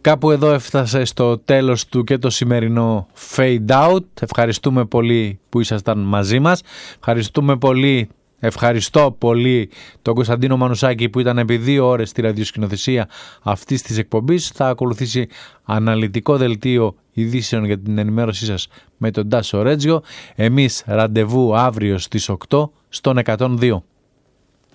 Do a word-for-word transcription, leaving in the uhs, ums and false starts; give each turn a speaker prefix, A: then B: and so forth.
A: κάπου εδώ έφτασε στο τέλος του και το σημερινό Fade Out. Ευχαριστούμε πολύ που ήσασταν μαζί μας. Ευχαριστούμε πολύ, ευχαριστώ πολύ τον Κωνσταντίνο Μανουσάκη που ήταν επί δύο ώρες στη ραδιοσκηνοθεσία αυτής της εκπομπής. Θα ακολουθήσει αναλυτικό δελτίο ειδήσεων για την ενημέρωσή σας με τον Τάσο Ρέτζιο. Εμείς ραντεβού αύριο στις οκτώ στον εκατόν δύο.